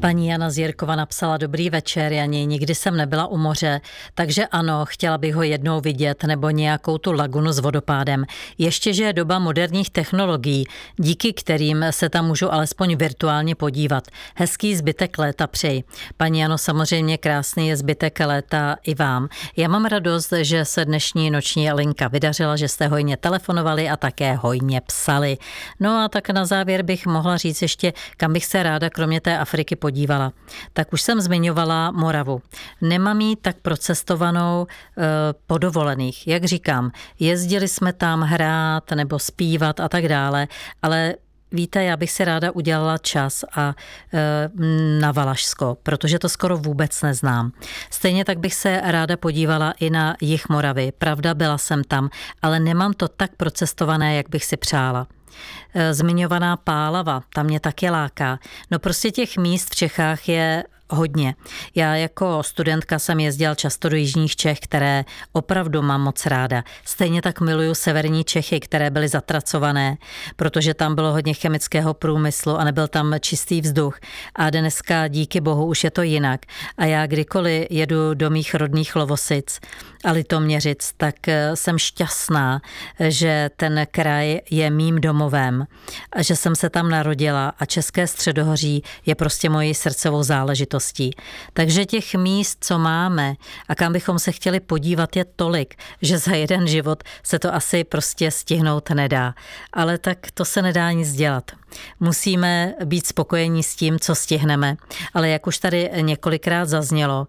Paní Jana z Jirkova napsala: dobrý večer, Jani, nikdy jsem nebyla u moře, takže ano, chtěla bych ho jednou vidět nebo nějakou tu lagunu s vodopádem. Ještě, že je doba moderních technologií, díky kterým se tam můžu alespoň virtuálně podívat. Hezký zbytek léta přeji. Paní Jano, samozřejmě krásný je zbytek léta i vám. Já mám radost, že se dnešní noční linka vydařila, že jste hojně telefonovali a také hojně psali. No a tak na závěr bych mohla říct ještě, kam bych se ráda kromě té Afriky podívala. Tak už jsem zmiňovala Moravu. Nemám ji tak procestovanou po dovolených. Jak říkám, jezdili jsme tam hrát nebo zpívat a tak dále, ale víte, já bych si ráda udělala čas a na Valašsko, protože to skoro vůbec neznám. Stejně tak bych se ráda podívala i na jih Moravy. Pravda, byla jsem tam, ale nemám to tak procestované, jak bych si přála. Zmiňovaná Pálava, tam mě taky láká. No prostě těch míst v Čechách je hodně. Já jako studentka jsem jezdila často do jižních Čech, které opravdu mám moc ráda. Stejně tak miluju severní Čechy, které byly zatracované, protože tam bylo hodně chemického průmyslu a nebyl tam čistý vzduch. A dneska díky bohu už je to jinak. A já kdykoliv jedu do mých rodných Lovosic a Litoměřic, tak jsem šťastná, že ten kraj je mým domovem a že jsem se tam narodila a České středohoří je prostě mojí srdcovou záležitostí. Takže těch míst, co máme a kam bychom se chtěli podívat, je tolik, že za jeden život se to asi prostě stihnout nedá. Ale tak to se nedá nic dělat. Musíme být spokojení s tím, co stihneme. Ale jak už tady několikrát zaznělo,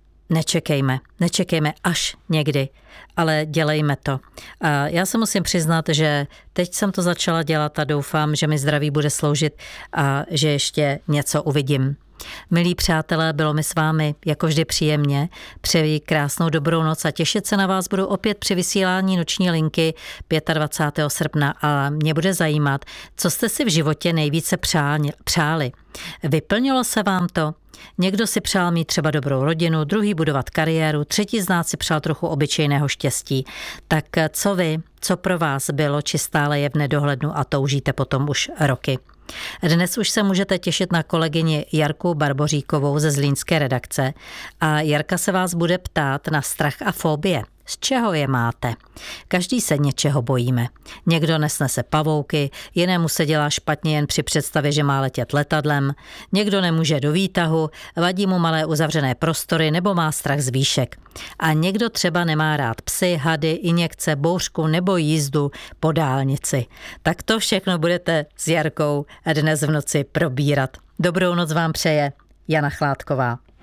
nečekejme až někdy, ale dělejme to. A já se musím přiznat, že teď jsem to začala dělat a doufám, že mi zdraví bude sloužit a že ještě něco uvidím. Milí přátelé, bylo mi s vámi jako vždy příjemně. Přeji krásnou dobrou noc a těšit se na vás budu opět při vysílání noční linky 25. srpna a mě bude zajímat, co jste si v životě nejvíce přáli. Vyplnilo se vám to? Někdo si přál mít třeba dobrou rodinu, druhý budovat kariéru, třetí z nás si přál trochu obyčejného štěstí. Tak co vy, co pro vás bylo, či stále je v nedohlednu a toužíte potom už roky? Dnes už se můžete těšit na kolegyni Jarku Barboříkovou ze zlínské redakce a Jarka se vás bude ptát na strach a fobie. Z čeho je máte? Každý se něčeho bojíme. Někdo nesnese pavouky, jinému se dělá špatně jen při představě, že má letět letadlem, někdo nemůže do výtahu, vadí mu malé uzavřené prostory nebo má strach z výšek. A někdo třeba nemá rád psy, hady, injekce, bouřku nebo jízdu po dálnici. Tak to všechno budete s Jarkou dnes v noci probírat. Dobrou noc vám přeje Jana Chládková.